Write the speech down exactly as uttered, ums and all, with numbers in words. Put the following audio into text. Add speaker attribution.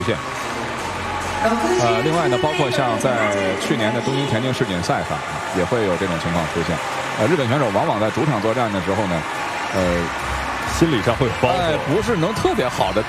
Speaker 1: 现。呃，另外呢，包括像在去年的东京田径世锦赛上，也会有这种情况出现。呃，日本选手往往在主场作战的时候呢，呃，
Speaker 2: 心理上会有包袱，
Speaker 1: 哎，不是能特别好的